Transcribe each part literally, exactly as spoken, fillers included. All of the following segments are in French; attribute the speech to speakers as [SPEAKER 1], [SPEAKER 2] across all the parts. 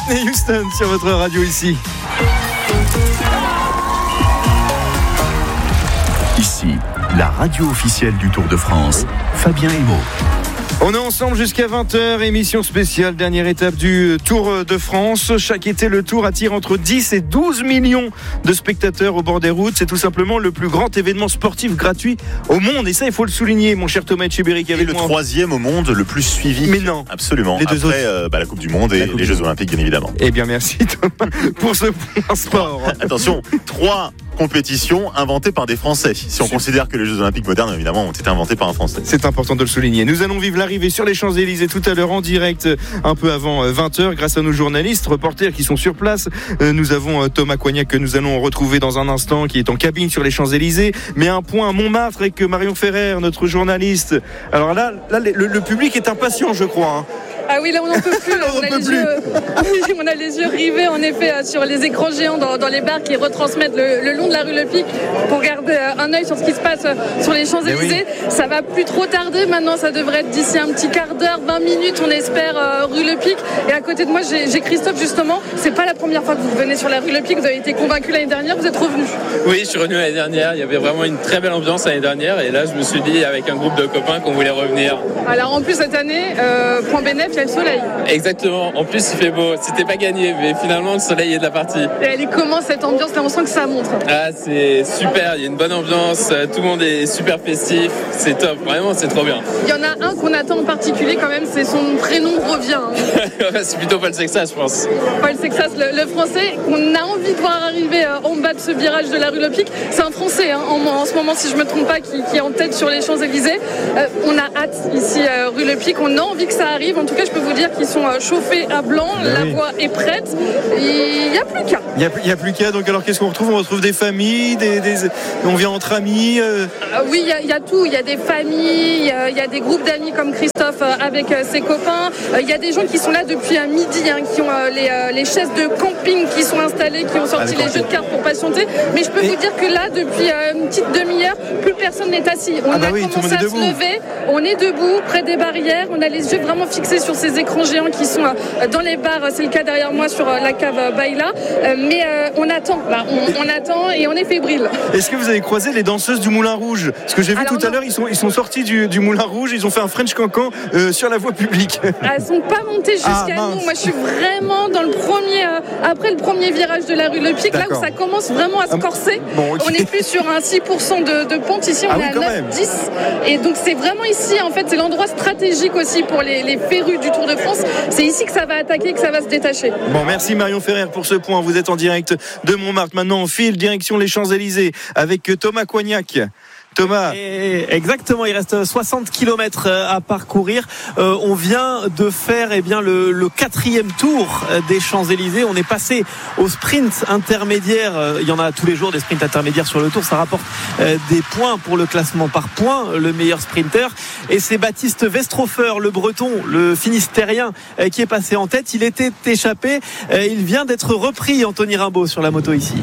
[SPEAKER 1] Whitney Houston sur votre radio ici.
[SPEAKER 2] Ici, la radio officielle du Tour de France, Fabien Hémaux.
[SPEAKER 1] On est ensemble jusqu'à vingt heures, émission spéciale, dernière étape du Tour de France. Chaque été, le Tour attire entre dix et douze millions de spectateurs au bord des routes. C'est tout simplement le plus grand événement sportif gratuit au monde. Et ça, il faut le souligner, mon cher Thomas Etcheberry.
[SPEAKER 3] Et le moi. troisième au monde le plus suivi.
[SPEAKER 1] Mais non.
[SPEAKER 3] Absolument.
[SPEAKER 1] Les deux
[SPEAKER 3] Après euh, bah, la Coupe du Monde et les Jeux Olympiques, bien évidemment.
[SPEAKER 1] Eh bien, merci Thomas pour ce point sport.
[SPEAKER 3] Attention, trois compétition inventée par des Français. Si on considère que les Jeux Olympiques modernes, évidemment, ont été inventés par un Français.
[SPEAKER 1] C'est important de le souligner. Nous allons vivre l'arrivée sur les Champs-Élysées tout à l'heure en direct, un peu avant vingt heures, grâce à nos journalistes, reporters qui sont sur place. Nous avons Thomas Coignac que nous allons retrouver dans un instant, qui est en cabine sur les Champs-Élysées. Mais un point à Montmartre avec Marion Ferrer, notre journaliste. Alors là, là le, le public est impatient, je crois. Hein.
[SPEAKER 4] Ah oui, là on n'en peut plus.
[SPEAKER 1] on,
[SPEAKER 4] on, a
[SPEAKER 1] peut
[SPEAKER 4] les
[SPEAKER 1] plus.
[SPEAKER 4] Yeux, on a les yeux rivés en effet sur les écrans géants dans, dans les bars qui retransmettent le, le long de la rue Le Pic pour garder un œil sur ce qui se passe sur les Champs-Élysées. Oui. Ça va plus trop tarder maintenant, ça devrait être d'ici un petit quart d'heure, vingt minutes, on espère, euh, rue Le Pic. Et à côté de moi, j'ai, j'ai Christophe justement. C'est pas la première fois que vous venez sur la rue Le Pic, vous avez été convaincu l'année dernière, vous êtes revenu.
[SPEAKER 5] Oui, je suis revenu l'année dernière, il y avait vraiment une très belle ambiance l'année dernière et là je me suis dit avec un groupe de copains qu'on voulait revenir.
[SPEAKER 4] Alors en plus cette année, euh, point bénéf, il y a le soleil.
[SPEAKER 5] Exactement, en plus il fait beau, c'était pas gagné mais finalement le soleil est de la partie.
[SPEAKER 4] Et elle est comment cette ambiance là, on sent que ça montre.
[SPEAKER 5] Ah c'est super, il y a une bonne ambiance, tout le monde est super festif, c'est top, vraiment c'est trop bien.
[SPEAKER 4] Il y en a un qu'on attend en particulier quand même, c'est son prénom revient.
[SPEAKER 5] C'est plutôt Paul Sexas je pense.
[SPEAKER 4] Paul Sexas, le, le français qu'on a envie de voir arriver en bas de ce virage de la rue Le Pic, c'est un français hein, en, en ce moment si je me trompe pas qui, qui est en tête sur les Champs-Élysées. Euh, on a hâte ici euh, rue Le Pic, on a envie que ça arrive, en tout cas je peux vous dire qu'ils sont chauffés à blanc, ben la oui. voie est prête, il n'y a plus qu'à.
[SPEAKER 1] Il n'y a, a plus qu'à, donc alors qu'est-ce qu'on retrouve? On retrouve des familles, des, des, on vient entre amis euh...
[SPEAKER 4] euh, Oui, il y, y a tout, il y a des familles, il y, y a des groupes d'amis comme Christophe euh, avec euh, ses copains, il euh, y a des gens qui sont là depuis un midi, hein, qui ont euh, les, euh, les chaises de camping qui sont installées, qui ont sorti ah, les jeux de cartes pour patienter, mais je peux Et... vous dire que là, depuis euh, une petite demi-heure, plus personne n'est assis. On ah bah a oui, commencé à se lever, on est debout, près des barrières, on a les yeux vraiment fixés sur ces écrans géants qui sont dans les bars, c'est le cas derrière moi sur la cave Baïla, mais on attend, là, on, on attend et on est fébrile.
[SPEAKER 1] Est-ce que vous avez croisé les danseuses du Moulin Rouge? Parce que j'ai vu Alors tout non. à l'heure, ils sont, ils sont sortis du, du Moulin Rouge, ils ont fait un French Cancan euh, sur la voie publique.
[SPEAKER 4] Elles sont pas montées jusqu'à ah, nous, moi je suis vraiment dans le premier, euh, après le premier virage de la rue Le Pic, D'accord. là où ça commence vraiment à se corser. Bon, okay. On est plus sur un six pour cent de, de pente, ici on ah, est oui, à neuf dix, et donc c'est vraiment ici, en fait, c'est l'endroit stratégique aussi pour les, les férus du Tour de France. C'est ici que ça va attaquer, que ça va se détacher.
[SPEAKER 1] Bon, merci Marion Ferrer pour ce point. Vous êtes en direct de Montmartre. Maintenant, on file direction les Champs-Élysées avec Thomas Coignac. Thomas.
[SPEAKER 6] Et exactement, il reste soixante kilomètres à parcourir. Euh, on vient de faire eh bien, le, le quatrième tour des Champs-Élysées. On est passé au sprint intermédiaire. Il y en a tous les jours des sprints intermédiaires sur le tour. Ça rapporte euh, des points pour le classement par points, le meilleur sprinter. Et c'est Baptiste Westrofer, le breton, le finistérien, euh, qui est passé en tête. Il était échappé. Euh, il vient d'être repris, Anthony Rimbaud, sur la moto ici.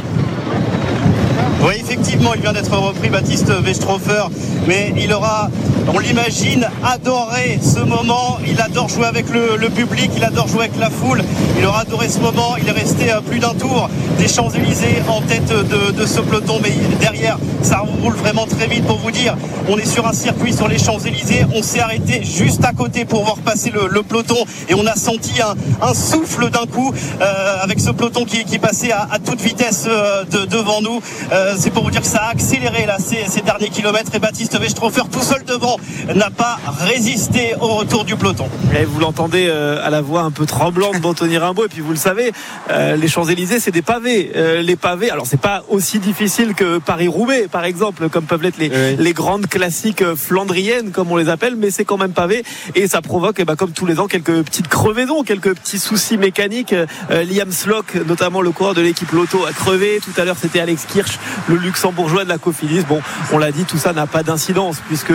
[SPEAKER 7] Oui, effectivement, il vient d'être repris, Baptiste Westrofer, mais il aura, on l'imagine, adoré ce moment. Il adore jouer avec le, le public, il adore jouer avec la foule. Il aura adoré ce moment. Il est resté à plus d'un tour des Champs-Élysées en tête de, de ce peloton, mais derrière, ça roule vraiment très vite. Pour vous dire, on est sur un circuit sur les Champs-Élysées. On s'est arrêté juste à côté pour voir passer le, le peloton et on a senti un, un souffle d'un coup euh, avec ce peloton qui, qui passait à, à toute vitesse euh, de, devant nous. Euh, c'est pour vous dire que ça a accéléré là ces, ces derniers kilomètres et Baptiste Westrofer tout seul devant n'a pas résisté au retour du peloton.
[SPEAKER 6] Et vous l'entendez euh, à la voix un peu tremblante d'Anthony Rimbaud, et puis vous le savez, euh, les Champs-Élysées c'est des pavés. Euh, les pavés, alors c'est pas aussi difficile que Paris-Roubaix par exemple, comme peuvent l'être les, oui. les grandes classiques flandriennes comme on les appelle, mais c'est quand même pavé et ça provoque eh ben, comme tous les ans quelques petites crevaisons, quelques petits soucis mécaniques. euh, Liam Slock, notamment le coureur de l'équipe Lotto, a crevé. Tout à l'heure c'était Alex Kirch, le luxembourgeois de la Cofidis. Bon, on l'a dit, tout ça n'a pas d'incidence puisque euh,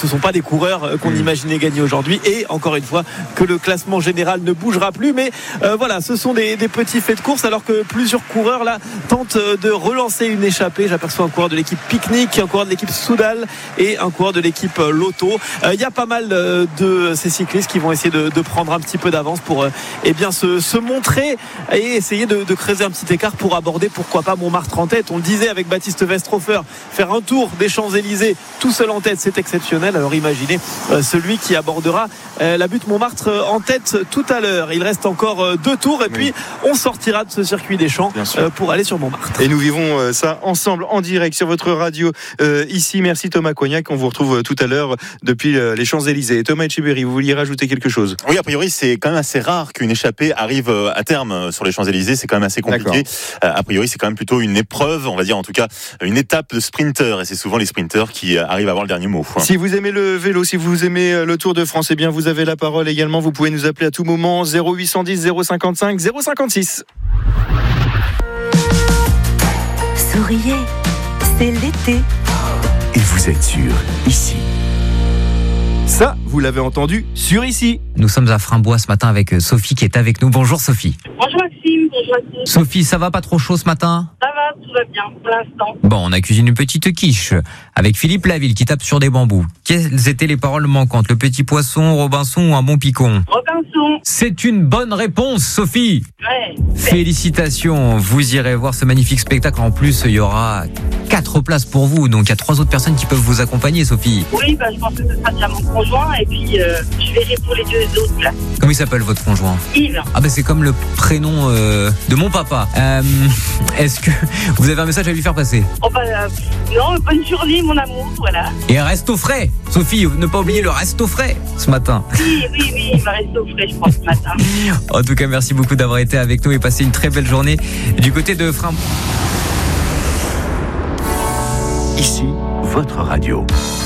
[SPEAKER 6] ce ne sont pas des coureurs qu'on mmh. imaginait gagner aujourd'hui. Et encore une fois, que le classement général ne bougera plus. Mais euh, voilà, ce sont des, des petits faits de course, alors que plusieurs coureurs là tentent de relancer une échappée. J'aperçois un coureur de l'équipe Picnic, un coureur de l'équipe Soudal et un coureur de l'équipe Lotto. Il euh, y a pas mal euh, de ces cyclistes qui vont essayer de, de prendre un petit peu d'avance pour euh, eh bien, se, se montrer et essayer de, de creuser un petit écart pour aborder, pourquoi pas, Montmartre en tête. On le disait avec Baptiste Westrofer, faire un tour des Champs-Élysées tout seul en tête, c'est exceptionnel. Alors imaginez euh, celui qui abordera euh, la butte Montmartre euh, en tête tout à l'heure. Il reste encore euh, deux tours et oui. puis on sortira de ce circuit des Champs euh, pour aller sur Montmartre.
[SPEAKER 1] Et nous vivons euh, ça ensemble en direct sur votre radio euh, ici. Merci Thomas Coignac. On vous retrouve euh, tout à l'heure depuis euh, les Champs-Élysées. Thomas Etcheberry, vous vouliez rajouter quelque chose?
[SPEAKER 3] Oui, a priori, c'est quand même assez rare qu'une échappée arrive euh, à terme euh, sur les Champs-Élysées. C'est quand même assez compliqué. Euh, a priori, c'est quand même plutôt une épreuve, on va dire en tout cas une étape de sprinter. Et c'est souvent les sprinters qui euh, arrivent à avoir le dernier mot.
[SPEAKER 1] Si vous aimez le vélo, si vous aimez le Tour de France, eh bien vous avez la parole également. Vous pouvez nous appeler à tout moment zéro huit cent dix zéro cinquante-cinq zéro cinquante-six.
[SPEAKER 8] Souriez, c'est l'été.
[SPEAKER 2] Et vous êtes sur Ici.
[SPEAKER 1] Ça, vous l'avez entendu sur Ici.
[SPEAKER 9] Nous sommes à Frimbois ce matin avec Sophie qui est avec nous. Bonjour Sophie.
[SPEAKER 10] Bonjour Maxime, bonjour à tous.
[SPEAKER 9] Sophie, ça va, pas trop chaud ce matin?
[SPEAKER 10] Ça va, tout va bien pour l'instant.
[SPEAKER 9] Bon, on a cuisiné une petite quiche avec Philippe Laville qui tape sur des bambous. Quelles étaient les paroles manquantes? Le petit poisson, Robinson ou un bon picon?
[SPEAKER 10] Robinson.
[SPEAKER 9] C'est une bonne réponse, Sophie.
[SPEAKER 10] Ouais.
[SPEAKER 9] Félicitations, vous irez voir ce magnifique spectacle. En plus, il y aura quatre places pour vous, donc il y a trois autres personnes qui peuvent vous accompagner, Sophie.
[SPEAKER 10] Oui, bah, je pense que ce sera déjà mon conjoint et puis euh, je verrai pour les deux autres là.
[SPEAKER 9] Comment il s'appelle votre conjoint?
[SPEAKER 10] Yves.
[SPEAKER 9] Ah ben c'est comme le prénom euh, de mon papa. Euh, est-ce que vous avez un message à lui faire passer?
[SPEAKER 10] Oh bah euh, non, bonne journée mon amour, voilà.
[SPEAKER 9] Et un resto frais, Sophie, ne pas oublier le resto frais ce matin.
[SPEAKER 10] Oui, oui, oui, il va rester au frais je pense ce matin.
[SPEAKER 9] En tout cas, merci beaucoup d'avoir été avec nous et passé une très belle journée du côté de Frimbois.
[SPEAKER 2] Ici, votre radio.